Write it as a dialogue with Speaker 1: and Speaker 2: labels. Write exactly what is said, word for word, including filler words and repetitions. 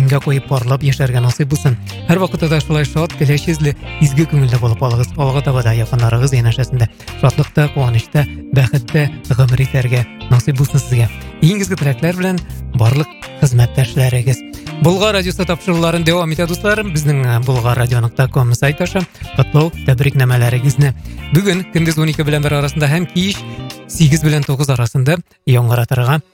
Speaker 1: исемгә куеп барлап яшәргә насыйп булсын. Һәрвакытта да шулай шат, көләчле, изге күңелле булып алыгыз. Алга таба да якыннарыгыз янәшәсендә шатлыкта, куанычта, бәхеттә гомер итәргә насыйп булсын сезгә. Иң изге теләкләр белән барлык хезмәттәшләрегез. Болгар радиосы тапшыруларын дәвам итә дусларым. Безнең болгар радио нокта ком сайташы котлау тәбрикнәмәләрегезне бүген көндез унике белән бер арасында һәм кич сигез белән тугыз арасында яңгыратырга